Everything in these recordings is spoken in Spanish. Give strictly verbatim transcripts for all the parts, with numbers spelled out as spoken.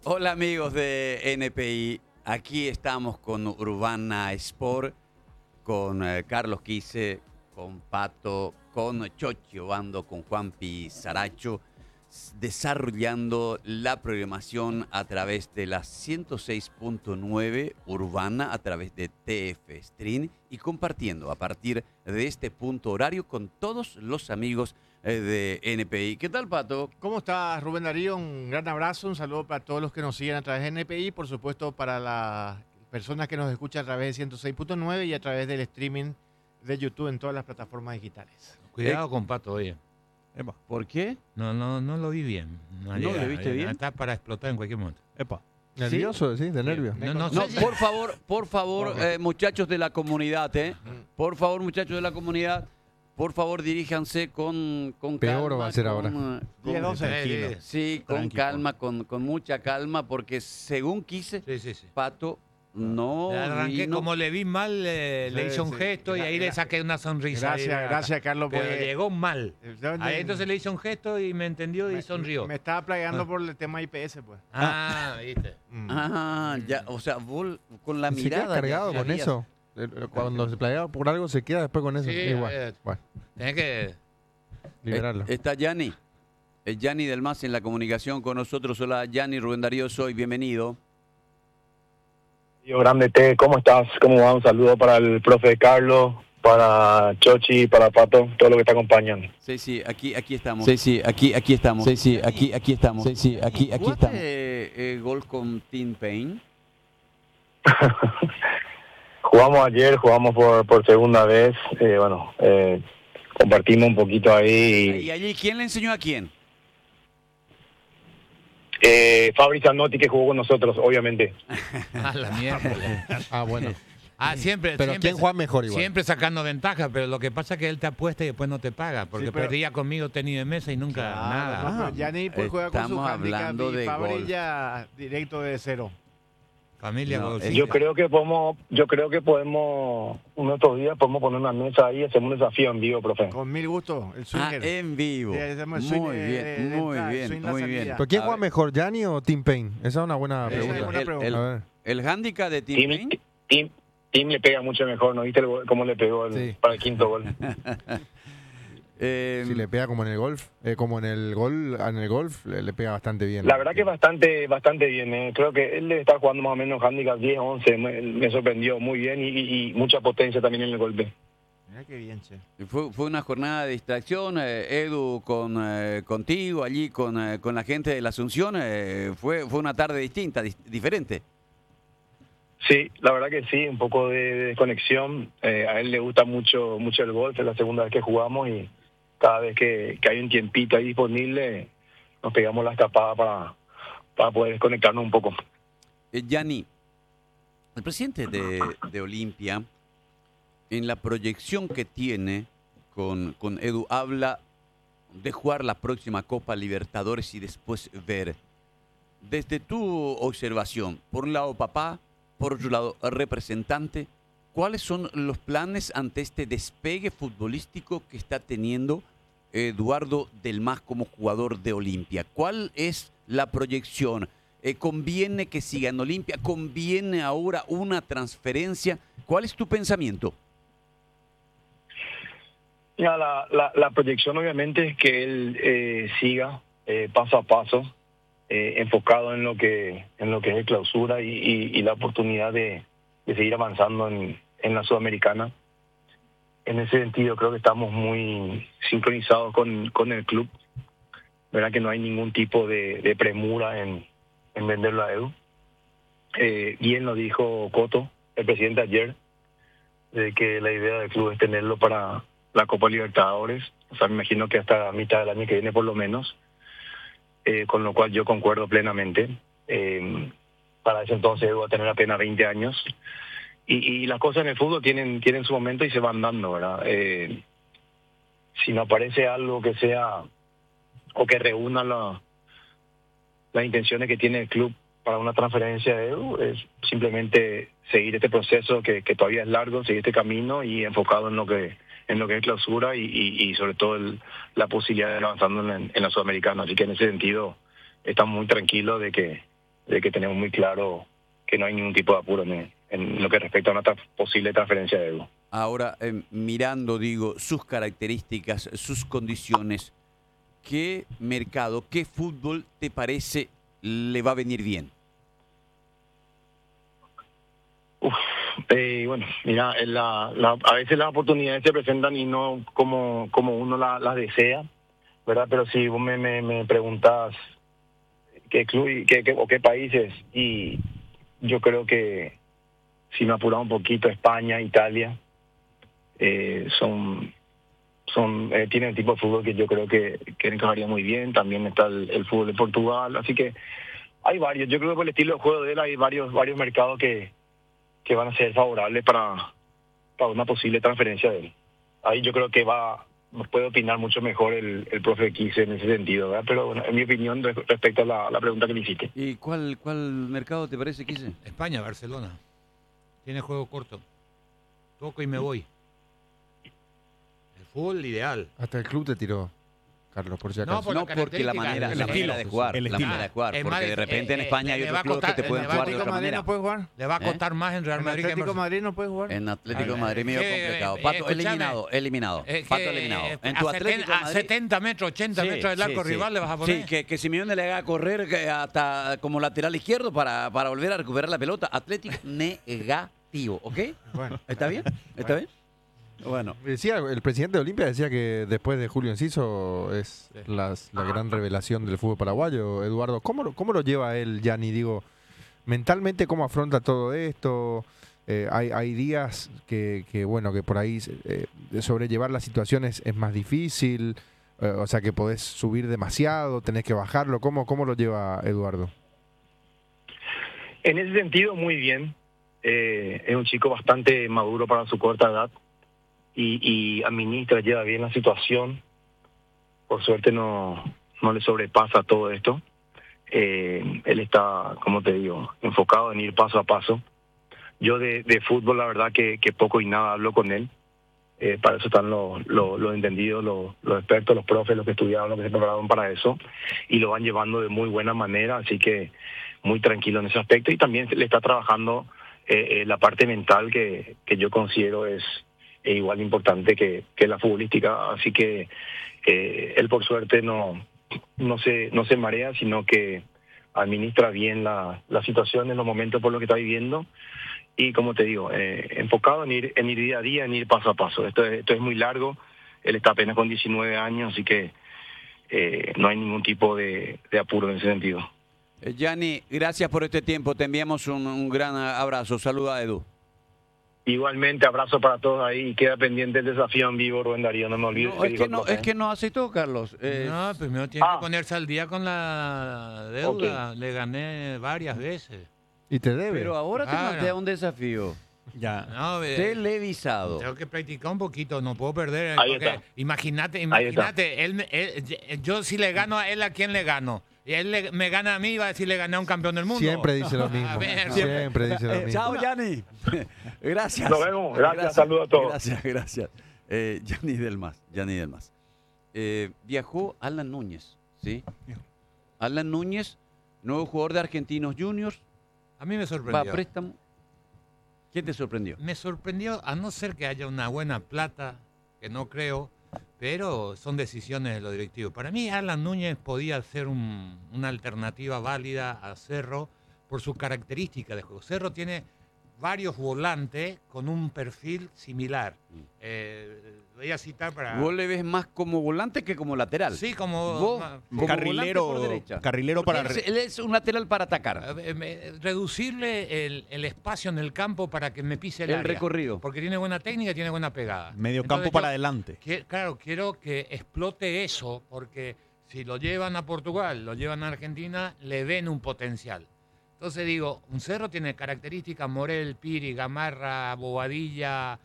Hola amigos de N P I, aquí estamos con Urbana Sport, con eh, Carlos Quise, con Pato, con Chochi Obando, con Juanpi Saracho, s- desarrollando la programación a través de la ciento seis punto nueve Urbana, a través de T F Stream y compartiendo a partir de este punto horario con todos los amigos eh, de N P I. ¿Qué tal, Pato? ¿Cómo estás, Rubén Darío? Un gran abrazo, un saludo para todos los que nos siguen a través de N P I, por supuesto para las personas que nos escuchan a través de ciento seis punto nueve y a través del streaming de YouTube en todas las plataformas digitales. Cuidado con Pato, oye. Epa, ¿Por qué? No, no, no lo vi bien. ¿No llega, lo viste eh, bien? Está para explotar en cualquier momento. epa. Nervioso, sí, de nervios. No, no, No, sé si- por favor, por favor, eh, muchachos de la comunidad, eh, por favor, muchachos de la comunidad, por favor, diríjanse con, con Peor calma. va a ser con, ahora. eh, con- diez once, Eh, tranquilo. eh, sí, con Tranqui, calma, con, con mucha calma, porque según quise, Sí, sí, sí. Pato no Le arranqué, vino. como le vi mal, le, le Sí, hice un sí. gesto y Gra- ahí le gra- saqué una sonrisa. Gracias, Ahí, gracias, Carlos. Pero porque- llegó mal. Yo- Ahí entonces le hice un gesto y me entendió y me, sonrió. Me estaba playando Ah. por el tema I P S, pues. Ah, viste. Mm. Ah, ya, o sea, vos con la Se queda mirada. cargado ya con habías- eso. Eh, Cuando se planea por algo, se queda después con eso. Sí, Igual. eh, Bueno, Tenés que... liberarlo. Eh, Está Yanni, el Yanni del Mas en la comunicación con nosotros. Hola, Yanni, Rubén Darío soy, bienvenido. Yo, grande T, ¿cómo estás? ¿Cómo va? Un saludo para el profe Carlos, para Chochi, para Pato, todo lo que te acompañan. Sí, sí, aquí, aquí estamos. Sí, sí, aquí, aquí estamos. Sí, sí, aquí, aquí estamos. Sí, sí, aquí, aquí estamos. Eh, eh, gol con Tim Payne? Jugamos ayer, jugamos por, por segunda vez, eh, bueno, eh, compartimos un poquito ahí. ¿Y allí quién le enseñó a quién? Eh, Fabri Zanotti, que jugó con nosotros, obviamente. Ah, la mierda. Ah, bueno. Ah, siempre. Pero siempre, ¿quién juega mejor igual? Siempre sacando ventaja, pero lo que pasa es que él te apuesta y después no te paga, porque Sí, pero- perdía conmigo tenis de mesa y nunca Claro, nada. no, pero ya ni pues juega con su estamos handicap hablando y de Fabri golf. ya directo de cero. Familia No, golfista. Yo creo que podemos, yo creo que podemos, unos otros días podemos poner una mesa ahí y hacemos un desafío en vivo, profe. Con mil gustos, el Ah, swinger. en vivo. Sí, hacemos el swing Muy de- bien, de- de muy entrada, bien, swing la muy salida. bien. ¿Pero quién A juega ver, mejor, Gianni o Tim Payne? Esa es una buena Esa es pregunta. buena el, pregunta. el, A ver. el handicap de Tim Tim, Payne. Tim, Tim le pega mucho mejor, ¿no viste el gol- cómo le pegó el- Sí. para el quinto gol? Eh, Si le pega como en el golf, eh, como en el gol, en el golf, le, le pega bastante bien. La verdad que bastante bastante bien. eh. Creo que él debe estar jugando más o menos handicap diez, once. Me, me sorprendió muy bien y, y- y mucha potencia también en el golpe. Mira qué bien, che. Fue, fue una jornada de distracción, eh, Edu, con, eh, contigo, allí con, eh, con la gente de la Asunción. eh, fue, fue una tarde distinta, dis- diferente. Sí, la verdad que sí, un poco de, de desconexión. Eh, a él le gusta mucho mucho el golf, es la segunda vez que jugamos y cada vez que, que hay un tiempito ahí disponible nos pegamos la escapada para, para poder desconectarnos un poco. Eh, Yanni, el presidente de, de Olimpia, en la proyección que tiene con, con Edu, habla de jugar la próxima Copa Libertadores y después ver. Desde tu observación, por un lado papá, por otro lado representante, ¿cuáles son los planes ante este despegue futbolístico que está teniendo Eduardo Del Mas como jugador de Olimpia? ¿Cuál es la proyección? Eh, ¿Conviene que siga en Olimpia? ¿Conviene ahora una transferencia? ¿Cuál es tu pensamiento? Ya, la, la, la proyección obviamente es que él eh, siga eh, paso a paso, eh, enfocado en lo que en lo que es el clausura y, y, y la oportunidad de, de seguir avanzando en, en la Sudamericana. En ese sentido creo que estamos muy sincronizados con, con el club. Verdad que no hay ningún tipo de, de premura en, en venderlo a Edu. Eh, bien lo dijo Coto, el presidente ayer, de que la idea del club es tenerlo para la Copa Libertadores, o sea, me imagino que hasta mitad del año que viene por lo menos, eh, con lo cual yo concuerdo plenamente. Eh, para ese entonces Edu va a tener apenas veinte años, y, y las cosas en el fútbol tienen tienen su momento y se van dando, ¿verdad? Eh, si no aparece algo que sea, o que reúna la, las intenciones que tiene el club para una transferencia de Edu, es simplemente seguir este proceso que, que todavía es largo, seguir este camino y enfocado en lo que en lo que es clausura y, y, y sobre todo el, la posibilidad de ir avanzando en, en la Sudamericana. Así que en ese sentido estamos muy tranquilos de que de que tenemos muy claro que no hay ningún tipo de apuro en, en lo que respecta a una tra- posible transferencia de Edu. Ahora, eh, mirando, digo, sus características, sus condiciones, ¿qué mercado, qué fútbol te parece le va a venir bien? Uf, eh, bueno, mira, en la, la- a veces las oportunidades se presentan y no como, como uno la- las desea, ¿verdad? Pero si vos me, me, me preguntas qué club y qué, qué- o qué países, y yo creo que si me apuramos un poquito, España, Italia, eh, son, son eh, tienen el tipo de fútbol que yo creo que, que encajaría muy bien. También está el, el fútbol de Portugal, así que hay varios. Yo creo que por el estilo de juego de él hay varios, varios mercados que que van a ser favorables para, para una posible transferencia de él. Ahí yo creo que va puede opinar mucho mejor el, el profe Quise en ese sentido, ¿verdad? Pero bueno, en mi opinión re- respecto a la, a la pregunta que me hiciste. ¿Y cuál, cuál mercado te parece, Quise? España, Barcelona. Tiene juego corto. Toco y me voy. El fútbol ideal. Hasta el club te tiró, Carlos, por si acaso. No, por No, la porque la característica, manera, el la estilo. manera de jugar, El la estilo. manera de jugar, Es porque más, de repente en eh, España eh, hay le otros va a clubes que costar- te pueden le va a jugar de Atlético otra de Madrid manera. no puede jugar. Le va a ¿Eh? costar más en Real En Madrid que en Atlético de Barcelona. Madrid no puede jugar. En Atlético de Ah, Madrid medio que, complicado. eh, Pato, escúchame, eliminado, eliminado. Eh, Pato que, eliminado. eh, En a, tu seten- Atlético de a Madrid. setenta metros, ochenta Sí, metros del arco sí, rival sí. le vas a poner. Sí, que, que Simeone le haga correr que hasta como lateral izquierdo para, para volver a recuperar la pelota. Atlético negativo, ¿ok? Bueno. ¿Está bien? ¿Está bien? Bueno. Decía, el presidente de Olimpia decía que después de Julio Enciso es Sí. las- la gran revelación del fútbol paraguayo. Eduardo, ¿cómo, lo- cómo lo lleva él, Gianni? Digo, mentalmente, ¿cómo afronta todo esto? Eh, hay, hay días que, que, bueno, que por ahí eh, sobrellevar las situaciones es más difícil, eh, o sea, que podés subir demasiado, tenés que bajarlo. ¿Cómo, cómo lo lleva Eduardo? En ese sentido, muy bien. Eh, es un chico bastante maduro para su corta edad y, y administra, lleva bien la situación. Por suerte no, no le sobrepasa todo esto. Eh, él está, como te digo, enfocado en ir paso a paso. Yo de, de fútbol, la verdad que, que poco y nada hablo con él. Eh, para eso están los, los, los entendidos, los, los expertos, los profes, los que estudiaron, los que se prepararon para eso, y lo van llevando de muy buena manera, así que muy tranquilo en ese aspecto. Y también le está trabajando eh, eh, la parte mental que, que yo considero es eh, igual importante que, que la futbolística, así que eh, él por suerte no, no, se, no se marea, sino que administra bien la, la situación en los momentos por lo que está viviendo. Y como te digo, eh, enfocado en ir, en ir día a día, en ir paso a paso. Esto es, esto es muy largo, él está apenas con diecinueve años, así que eh, no hay ningún tipo de, de apuro en ese sentido. Eh, Gianni, gracias por este tiempo. Te enviamos un, un gran abrazo. Saluda a Edu. Igualmente, abrazo para todos ahí y queda pendiente el desafío en vivo, Rubén Darío, no me olvides. No, es, que no, es que no aceptó, Carlos. Eh, No, primero tiene Ah. que ponerse al día con la deuda. Le gané varias veces. Y te debe. pero ahora te Claro. mandé a un desafío. Ya. No, eh, Televisado. tengo que practicar un poquito, no puedo perder. Ahí porque está. Imagínate, Ahí está. imagínate, él, me- él- yo si le gano a él, ¿a quién le gano? Y él le- me gana a mí, va a decir le gané a un campeón del mundo. Siempre dice lo mismo. A ver, Siempre dice lo Eh, mismo. chao, Gianni. Gracias. Nos vemos. Gracias, saludos a todos. Gracias, gracias. Eh, Gianni Delmas, Gianni Delmas. Eh, viajó Alan Núñez, ¿sí? Alan Núñez, nuevo jugador de Argentinos Juniors, A mí me va a sorprendió. préstamo. ¿Quién te sorprendió? Me sorprendió, a no ser que haya una buena plata, que no creo, pero son decisiones de los directivos. Para mí, Alan Núñez podía ser un- una alternativa válida a Cerro por su característica de juego. Cerro tiene varios volantes con un perfil similar. Eh, voy a citar para... Vos le ves más como volante que como lateral. Sí, como... Vos, ma- como Carrilero, volante por derecha. carrilero Porque para... él, es- él es un lateral para atacar. eh, eh, reducirle el, el espacio en el campo para que me pise el, El área. recorrido. Porque tiene buena técnica y tiene buena pegada. Medio Entonces campo para yo- adelante. Que- claro, quiero que explote eso, porque si lo llevan a Portugal, lo llevan a Argentina, le ven un potencial. Entonces digo, un Cerro tiene características, Morel, Piri, Gamarra, Bobadilla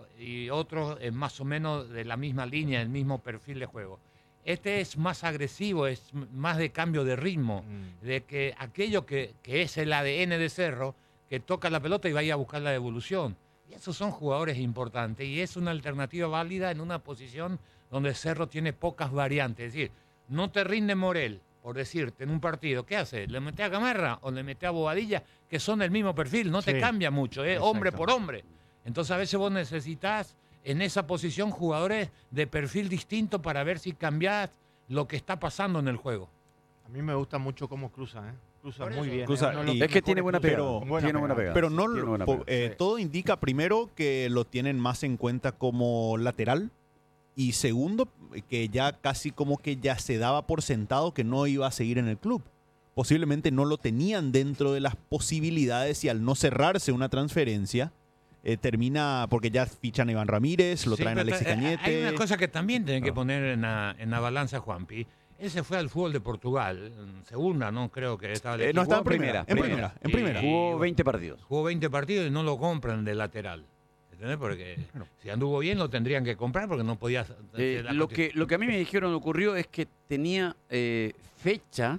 y otros eh, más o menos de la misma línea, el mismo perfil de juego. Este es más agresivo, es m- más de cambio de ritmo, de que aquello que, que es el A D N de Cerro, que toca la pelota y vaya a buscar la devolución. Y esos son jugadores importantes y es una alternativa válida en una posición donde Cerro tiene pocas variantes. Es decir, no te rinde Morel, por decirte, en un partido, ¿qué hace? ¿Le mete a Gamarra o le mete a Bobadilla? Que son del mismo perfil, no te Sí. cambia mucho, ¿eh? Exacto. Hombre por hombre. Entonces a veces vos necesitas en esa posición jugadores de perfil distinto para ver si cambiás lo que está pasando en el juego. A mí me gusta mucho cómo cruza, ¿eh? Cruza Por muy eso. bien. Cruza uno de los y- Es que tiene buena mejores pegada. pero- cruzas. Buena tiene buena pegada. pegada. Pero no, Tiene buena po- pegada. eh, Sí. todo indica primero que lo tienen más en cuenta como lateral y segundo que ya casi como que ya se daba por sentado que no iba a seguir en el club. Posiblemente no lo tenían dentro de las posibilidades y al no cerrarse una transferencia eh, termina porque ya fichan a Iván Ramírez, lo Sí, traen a pero Alexis ta- Cañete. Hay una cosa que también tienen que Ah. poner en la, en la balanza, Juanpi. Él se fue al fútbol de Portugal, en segunda, ¿no? Creo que estaba el Eh, equipo. no, estaba en Jugó en primera, primera, en primera. primera, en Y- primera. Jugó veinte partidos. Jugó veinte partidos y no lo compran de lateral. ¿Entendés? Porque si anduvo bien lo tendrían que comprar porque no podía... Eh, hacer la lo, conti- que, lo que a mí me dijeron ocurrió es que tenía eh, fecha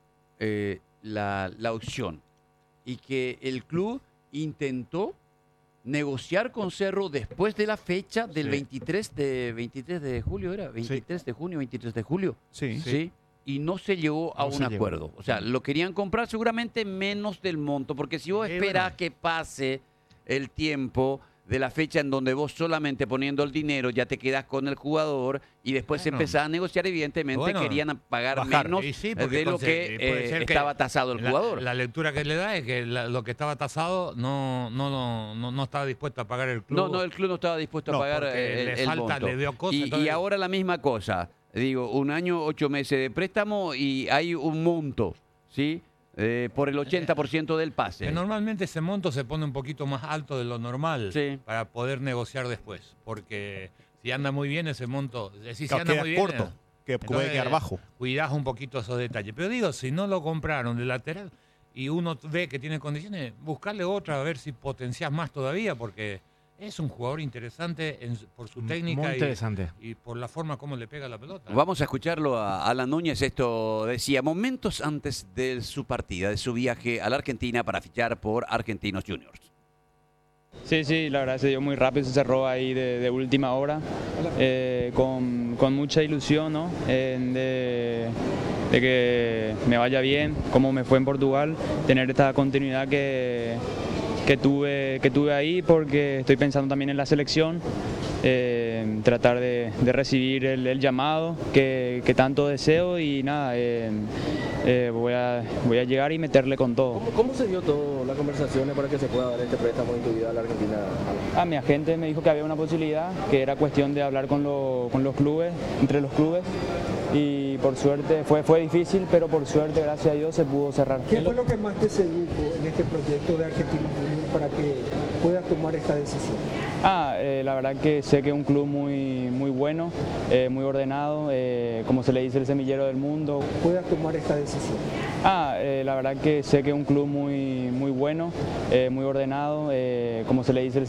eh, la, la opción y que el club intentó negociar con Cerro después de la fecha del Sí. veintitrés de veintitrés de julio, ¿era? veintitrés de junio, veintitrés de julio. Sí. Sí. Y no se llegó a No un se llegó. acuerdo. O sea, lo querían comprar seguramente menos del monto, porque si vos Sí, esperás bueno. que pase el tiempo de la fecha en donde vos solamente poniendo el dinero ya te quedás con el jugador y después Bueno. empezás a negociar, evidentemente Bueno, querían pagar bajar. menos Y sí, eh, porque de lo conse- que puede eh, ser que estaba tasado el la, jugador. La lectura que le da es que la- lo que estaba tasado no, no, no, no, no estaba dispuesto a pagar el club. No, no, el club no estaba dispuesto No, a pagar porque eh, el, le el falta, monto. le dio cosa, y, y entonces- ahora la misma cosa. Digo, un año, ocho meses de préstamo y hay un monto, ¿sí? Eh, por el ochenta por ciento del pase. Que normalmente ese monto se pone un poquito más alto de lo normal Sí. para poder negociar después. Porque si anda muy bien ese monto, es decir, si Claro, anda queda muy bien, corto, eh, que puede entonces, quedar bajo. cuidás un poquito esos detalles. Pero digo, si no lo compraron de lateral y uno ve que tiene condiciones, buscarle otra a ver si potenciás más todavía, porque es un jugador interesante en su- por su técnica Muy y, interesante. y por la forma como le pega la pelota. Vamos a escucharlo a Alan Núñez. Esto decía momentos antes de su partida, de su viaje a la Argentina para fichar por Argentinos Juniors. Sí, sí, la verdad se dio muy rápido, se cerró ahí de, de última hora, eh, con, con mucha ilusión, ¿no? Eh, de, de que me vaya bien, como me fue en Portugal, tener esta continuidad que, que, tuve, que tuve ahí, porque estoy pensando también en la selección, eh, tratar de, de recibir el, el llamado que, que tanto deseo y nada, eh, eh, voy, a, voy a llegar y meterle con todo. ¿Cómo, cómo se dio todas las conversaciones para que se pueda dar este préstamo en tu vida a la Argentina? Ah, mi agente me dijo que había una posibilidad, que era cuestión de hablar con, lo- con los clubes, entre los clubes, y por suerte fue, fue difícil, pero por suerte, gracias a Dios, se pudo cerrar. ¿Qué fue lo que más te sedujo en este proyecto de Argentinos Juniors para que puedas tomar esta decisión? Ah, eh, la verdad que sé que es un club muy, muy bueno, eh, muy ordenado, eh, como se le dice el semillero del mundo. Puedas tomar esta decisión. Ah, eh, la verdad que sé que es un club muy, muy bueno, eh, muy ordenado, eh, como se le dice el